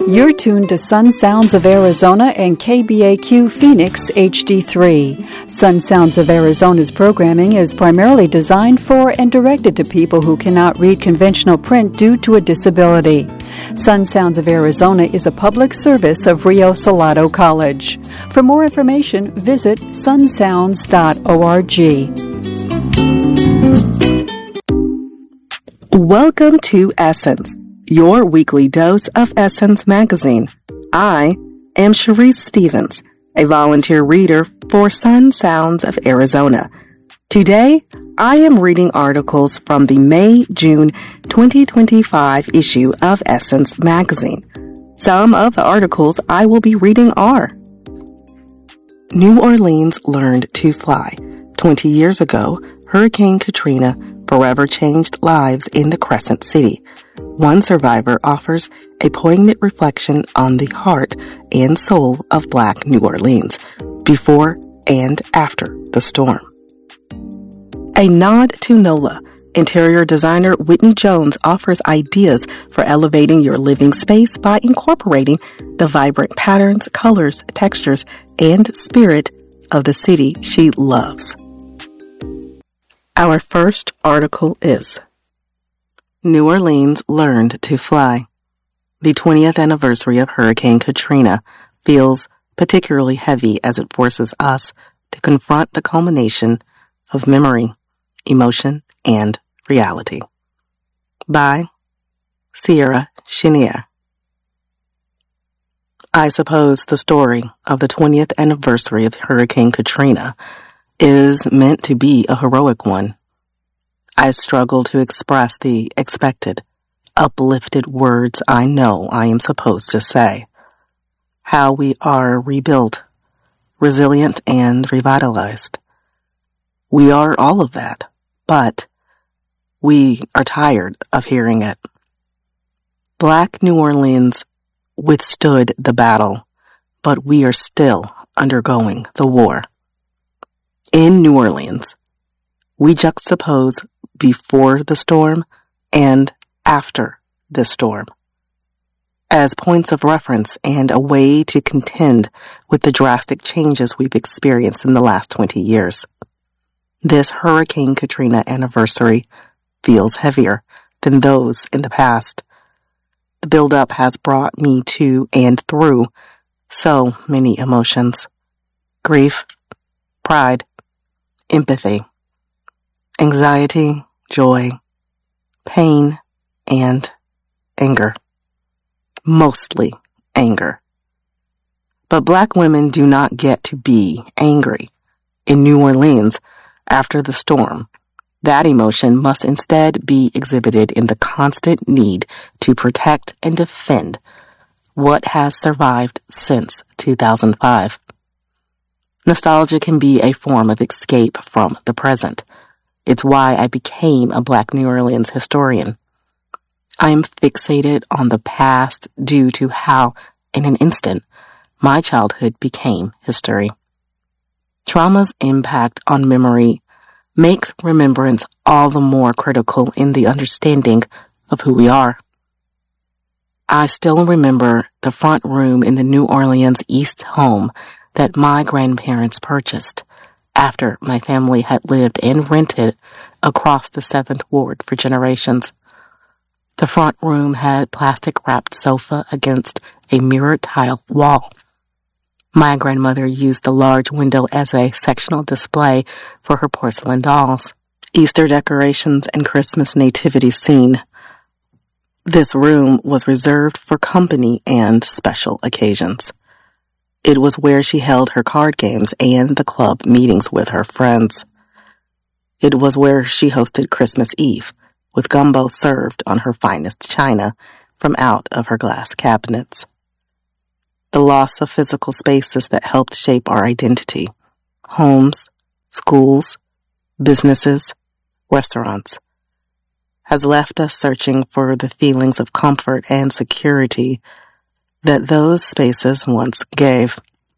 You're tuned to Sun Sounds of Arizona and KBAQ Phoenix HD3. Sun Sounds of Arizona's programming is primarily designed for and directed to people who cannot read conventional print due to a disability. Sun Sounds of Arizona is a public service of Rio Salado College. For more information, visit sunsounds.org. Welcome to Essence, your weekly dose of Essence magazine. I am Sharice Stevens, a volunteer reader for Sun Sounds of Arizona. Today, I am reading articles from the May-June 2025 issue of Essence magazine. Some of the articles I will be reading are: New Orleans learned to fly. 20 years ago, Hurricane Katrina forever changed lives in the Crescent City. One survivor offers a poignant reflection on the heart and soul of Black New Orleans before and after the storm. A nod to NOLA. Interior designer Whitney Jones offers ideas for elevating your living space by incorporating the vibrant patterns, colors, textures, and spirit of the city she loves. Our first article is New Orleans learned to fly. The 20th anniversary of Hurricane Katrina feels particularly heavy as it forces us to confront the culmination of memory, emotion, and reality. By Sierra Chenier. I suppose the story of the 20th anniversary of Hurricane Katrina is meant to be a heroic one. I struggle to express the expected, uplifted words I know I am supposed to say. How we are rebuilt, resilient, and revitalized. We are all of that, but we are tired of hearing it. Black New Orleans withstood the battle, but we are still undergoing the war. In New Orleans, we juxtapose before the storm and after the storm as points of reference and a way to contend with the drastic changes we've experienced in the last 20 years. This Hurricane Katrina anniversary feels heavier than those in the past. The buildup has brought me to and through so many emotions: grief, pride, empathy, anxiety, joy, pain, and anger. Mostly anger. But Black women do not get to be angry. In New Orleans, after the storm, that emotion must instead be exhibited in the constant need to protect and defend what has survived since 2005. Nostalgia can be a form of escape from the present. It's why I became a Black New Orleans historian. I am fixated on the past due to how, in an instant, my childhood became history. Trauma's impact on memory makes remembrance all the more critical in the understanding of who we are. I still remember the front room in the New Orleans East home that my grandparents purchased after my family had lived and rented across the 7th Ward for generations. The front room had plastic-wrapped sofa against a mirrored tile wall. My grandmother used the large window as a sectional display for her porcelain dolls, Easter decorations, and Christmas nativity scene. This room was reserved for company and special occasions. It was where she held her card games and the club meetings with her friends. It was where she hosted Christmas Eve, with gumbo served on her finest china from out of her glass cabinets. The loss of physical spaces that helped shape our identity, homes, schools, businesses, restaurants, has left us searching for the feelings of comfort and security that those spaces once gave.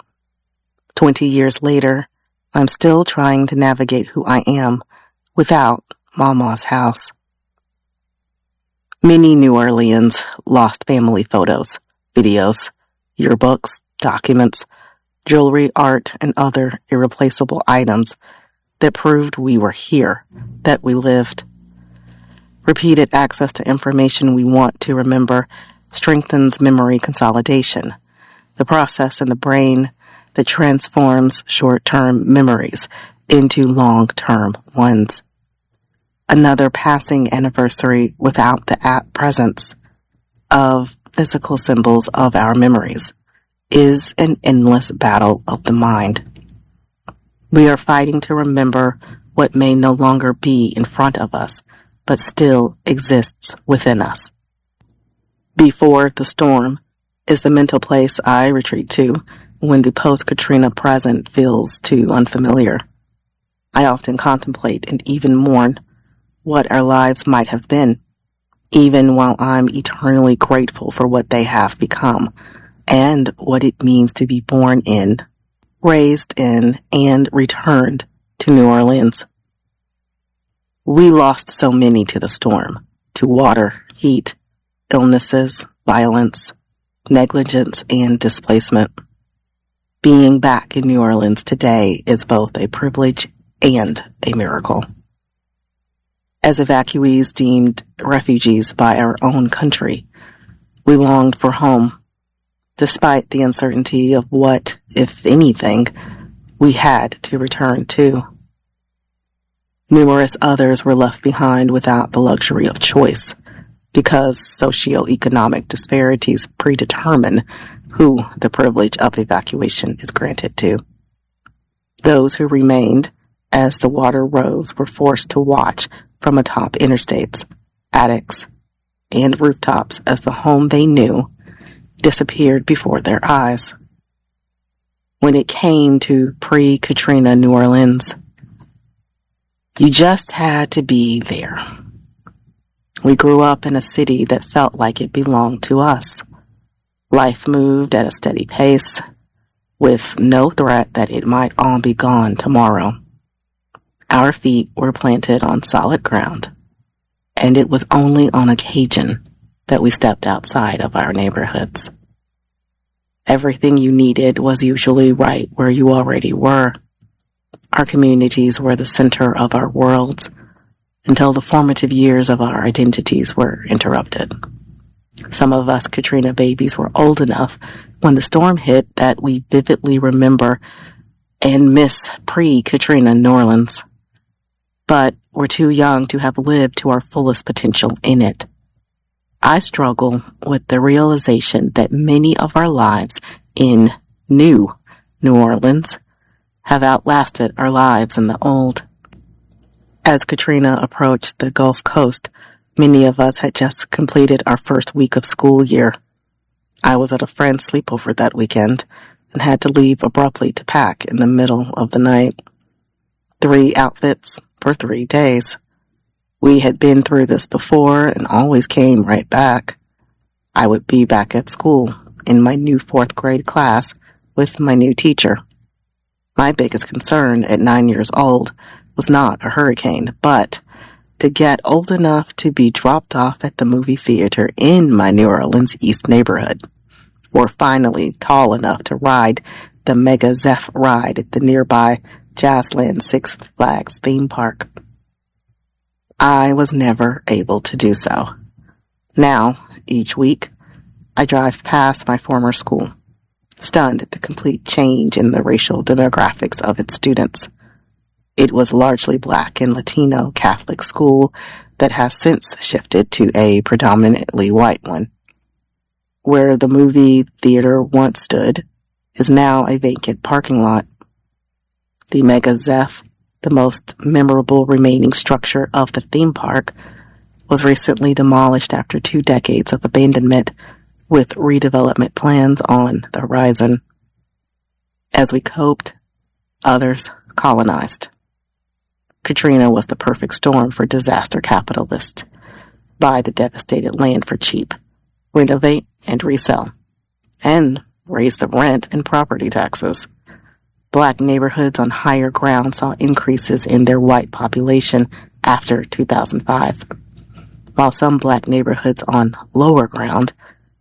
20 years later, I'm still trying to navigate who I am without Mama's house. Many New Orleans lost family photos, videos, yearbooks, documents, jewelry, art, and other irreplaceable items that proved we were here, that we lived. Repeated access to information we want to remember strengthens memory consolidation, the process in the brain that transforms short-term memories into long-term ones. Another passing anniversary without the presence of physical symbols of our memories is an endless battle of the mind. We are fighting to remember what may no longer be in front of us, but still exists within us. Before the storm is the mental place I retreat to when the post-Katrina present feels too unfamiliar. I often contemplate and even mourn what our lives might have been, even while I'm eternally grateful for what they have become and what it means to be born in, raised in, and returned to New Orleans. We lost so many to the storm, to water, heat, illnesses, violence, negligence, and displacement. Being back in New Orleans today is both a privilege and a miracle. As evacuees deemed refugees by our own country, we longed for home, despite the uncertainty of what, if anything, we had to return to. Numerous others were left behind without the luxury of choice, because socioeconomic disparities predetermine who the privilege of evacuation is granted to. Those who remained, as the water rose, were forced to watch from atop interstates, attics, and rooftops as the home they knew disappeared before their eyes. When it came to pre-Katrina New Orleans, you just had to be there. We grew up in a city that felt like it belonged to us. Life moved at a steady pace, with no threat that it might all be gone tomorrow. Our feet were planted on solid ground, and it was only on occasion that we stepped outside of our neighborhoods. Everything you needed was usually right where you already were. Our communities were the center of our worlds until the formative years of our identities were interrupted. Some of us Katrina babies were old enough when the storm hit that we vividly remember and miss pre-Katrina New Orleans, but we're too young to have lived to our fullest potential in it. I struggle with the realization that many of our lives in new New Orleans have outlasted our lives in the old. As Katrina approached the Gulf Coast, many of us had just completed our first week of school year. I was at a friend's sleepover that weekend and had to leave abruptly to pack in the middle of the night. 3 outfits for 3 days. We had been through this before and always came right back. I would be back at school in my new 4th grade class with my new teacher. My biggest concern at 9 years old was not a hurricane, but to get old enough to be dropped off at the movie theater in my New Orleans East neighborhood, or finally tall enough to ride the Mega Zeph ride at the nearby Jazzland Six Flags theme park. I was never able to do so. Now, each week, I drive past my former school, stunned at the complete change in the racial demographics of its students. It was largely Black and Latino Catholic school that has since shifted to a predominantly white one. Where the movie theater once stood is now a vacant parking lot. The Mega Zeph, the most memorable remaining structure of the theme park, was recently demolished after 2 decades of abandonment, with redevelopment plans on the horizon. As we coped, others colonized. Katrina was the perfect storm for disaster capitalists. Buy the devastated land for cheap, renovate and resell, and raise the rent and property taxes. Black neighborhoods on higher ground saw increases in their white population after 2005, while some Black neighborhoods on lower ground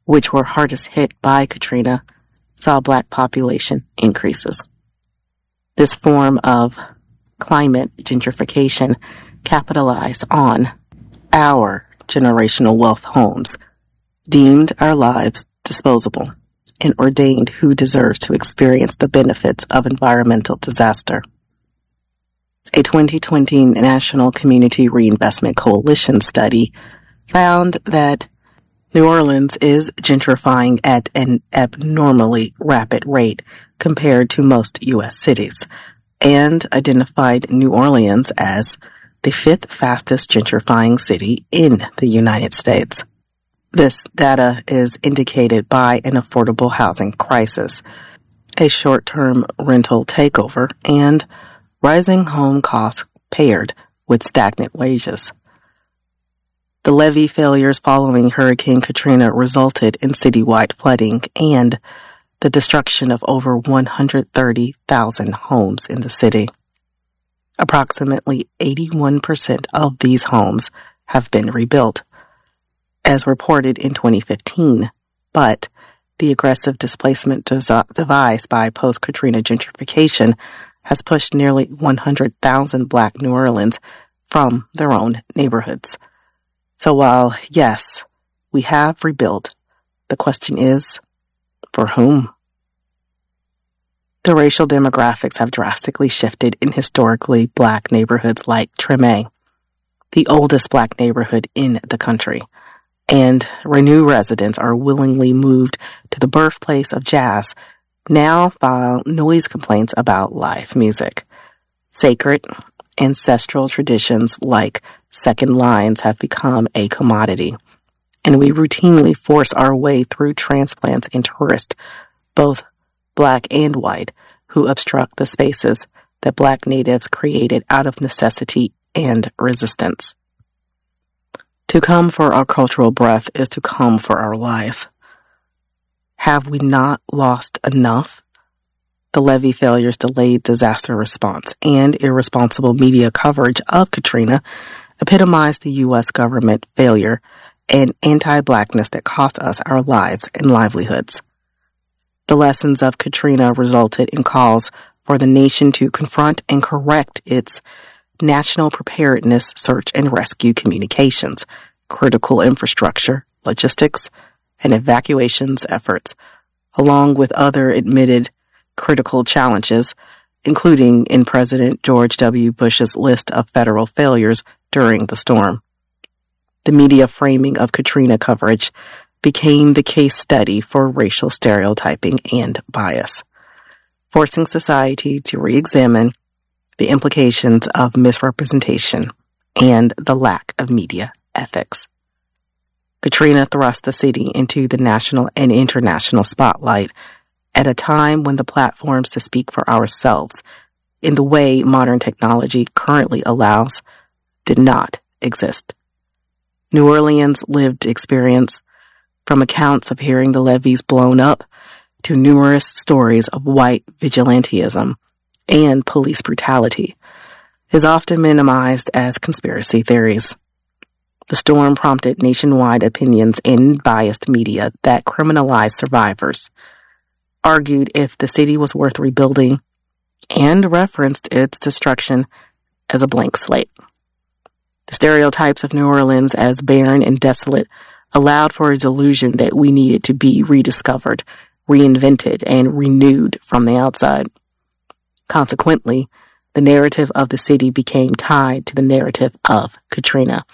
which were hardest hit by Katrina, saw Black population increases. This form of climate gentrification capitalized on our generational wealth homes, deemed our lives disposable, and ordained who deserves to experience the benefits of environmental disaster. A 2020 National Community Reinvestment Coalition study found that New Orleans is gentrifying at an abnormally rapid rate compared to most U.S. cities, and identified New Orleans as the fifth fastest gentrifying city in the United States. This data is indicated by an affordable housing crisis, a short-term rental takeover, and rising home costs paired with stagnant wages. The levee failures following Hurricane Katrina resulted in citywide flooding and the destruction of over 130,000 homes in the city. Approximately 81% of these homes have been rebuilt, as reported in 2015, but the aggressive displacement devised by post-Katrina gentrification has pushed nearly 100,000 Black New Orleans from their own neighborhoods. So while, yes, we have rebuilt, the question is, for whom? The racial demographics have drastically shifted in historically Black neighborhoods like Treme, the oldest Black neighborhood in the country, and Renew residents are willingly moved to the birthplace of jazz, now file noise complaints about live music. Sacred, ancestral traditions like second lines have become a commodity, and we routinely force our way through transplants and tourists, both Black and white, who obstruct the spaces that Black natives created out of necessity and resistance. To come for our cultural breath is to come for our life. Have we not lost enough? The levee failures, delayed disaster response, and irresponsible media coverage of Katrina epitomized the U.S. government failure and anti-Blackness that cost us our lives and livelihoods. The lessons of Katrina resulted in calls for the nation to confront and correct its national preparedness, search and rescue communications, critical infrastructure, logistics, and evacuations efforts, along with other admitted critical challenges, including in President George W. Bush's list of federal failures during the storm. The media framing of Katrina coverage became the case study for racial stereotyping and bias, forcing society to re-examine the implications of misrepresentation and the lack of media ethics. Katrina thrust the city into the national and international spotlight at a time when the platforms to speak for ourselves in the way modern technology currently allows did not exist. New Orleans' lived experience, from accounts of hearing the levees blown up to numerous stories of white vigilantism and police brutality, is often minimized as conspiracy theories. The storm prompted nationwide opinions and biased media that criminalized survivors, argued if the city was worth rebuilding, and referenced its destruction as a blank slate. The stereotypes of New Orleans as barren and desolate allowed for a delusion that we needed to be rediscovered, reinvented, and renewed from the outside. Consequently, the narrative of the city became tied to the narrative of Katrina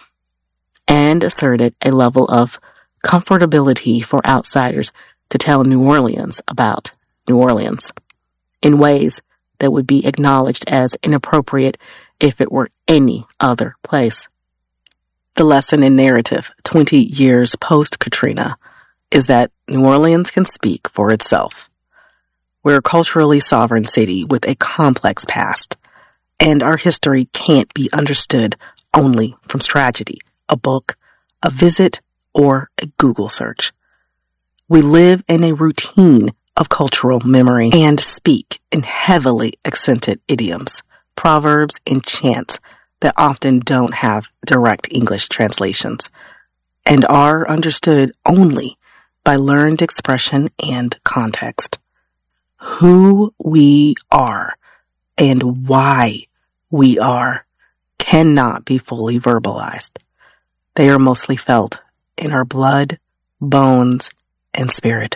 and asserted a level of comfortability for outsiders to tell New Orleans about New Orleans in ways that would be acknowledged as inappropriate if it were any other place. The lesson in narrative 20 years post-Katrina is that New Orleans can speak for itself. We're a culturally sovereign city with a complex past, and our history can't be understood only from tragedy, a book, a visit, or a Google search. We live in a routine of cultural memory and speak in heavily accented idioms, proverbs, and chants that often don't have direct English translations and are understood only by learned expression and context. Who we are and why we are cannot be fully verbalized. They are mostly felt in our blood, bones, and spirit.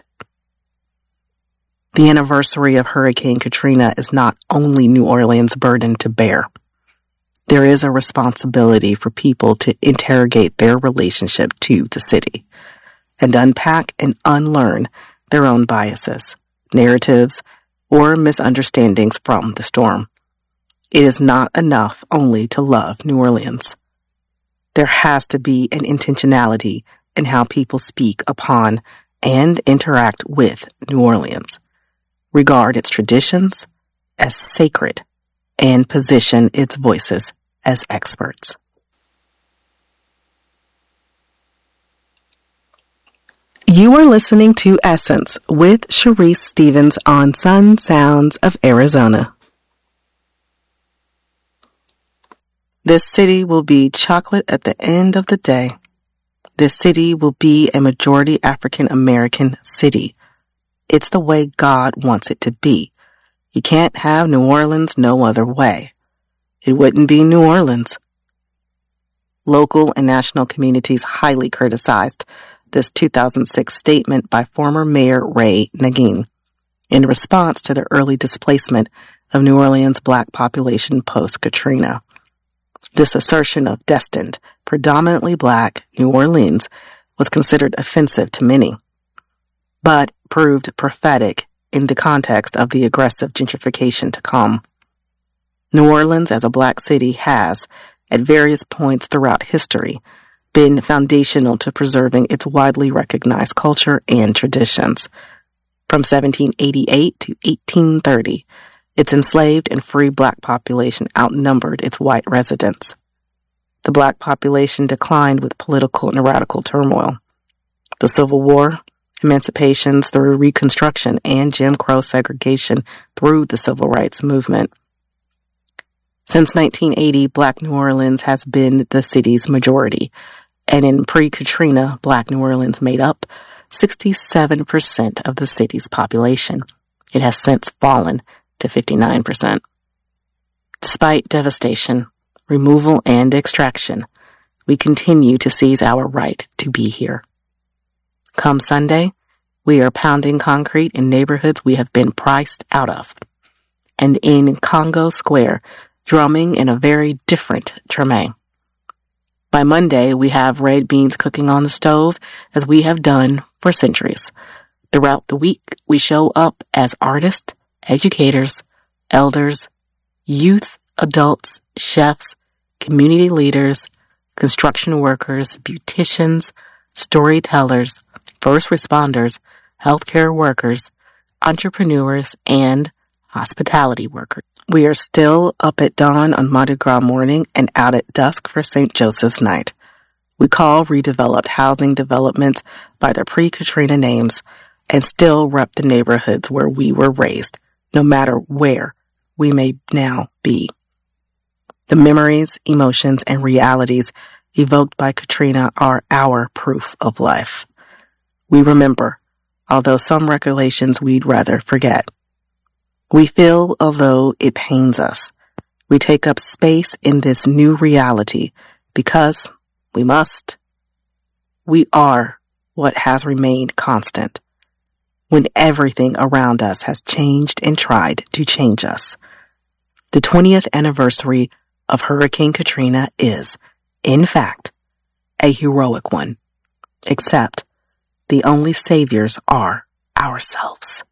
The anniversary of Hurricane Katrina is not only New Orleans' burden to bear. There is a responsibility for people to interrogate their relationship to the city and unpack and unlearn their own biases, narratives, or misunderstandings from the storm. It is not enough only to love New Orleans. There has to be an intentionality in how people speak upon and interact with New Orleans, regard its traditions as sacred, and position its voices as experts. You are listening to Essence with Sharice Stevens on Sun Sounds of Arizona. This city will be chocolate at the end of the day. This city will be a majority African American city. It's the way God wants it to be. You can't have New Orleans no other way. It wouldn't be New Orleans. Local and national communities highly criticized this 2006 statement by former Mayor Ray Nagin in response to the early displacement of New Orleans' black population post-Katrina. This assertion of destined, predominantly black New Orleans was considered offensive to many, but proved prophetic in the context of the aggressive gentrification to come. New Orleans as a black city has, at various points throughout history, been foundational to preserving its widely recognized culture and traditions. From 1788 to 1830, its enslaved and free black population outnumbered its white residents. The black population declined with political and radical turmoil. The Civil War, emancipations through Reconstruction, and Jim Crow segregation through the Civil Rights Movement. Since 1980, Black New Orleans has been the city's majority, and in pre-Katrina, Black New Orleans made up 67% of the city's population. It has since fallen to 59%. Despite devastation, removal, and extraction, we continue to seize our right to be here. Come Sunday, we are pounding concrete in neighborhoods we have been priced out of, and in Congo Square, drumming in a very different Treme. By Monday, we have red beans cooking on the stove, as we have done for centuries. Throughout the week, we show up as artists, educators, elders, youth, adults, chefs, community leaders, construction workers, beauticians, storytellers, first responders, healthcare workers, entrepreneurs, and hospitality workers. We are still up at dawn on Mardi Gras morning and out at dusk for St. Joseph's Night. We call redeveloped housing developments by their pre-Katrina names and still rep the neighborhoods where we were raised, no matter where we may now be. The memories, emotions, and realities evoked by Katrina are our proof of life. We remember, although some recollections we'd rather forget. We feel although it pains us. We take up space in this new reality because we must. We are what has remained constant when everything around us has changed and tried to change us. The 20th anniversary of Hurricane Katrina is, in fact, a heroic one, except the only saviors are ourselves.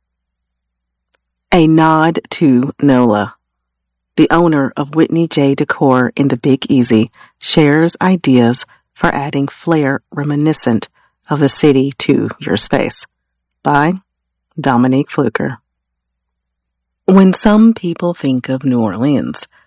A nod to Nola. The owner of Whitney J. Decor in the Big Easy shares ideas for adding flair reminiscent of the city to your space. By Dominique Fluker. When some people think of New Orleans,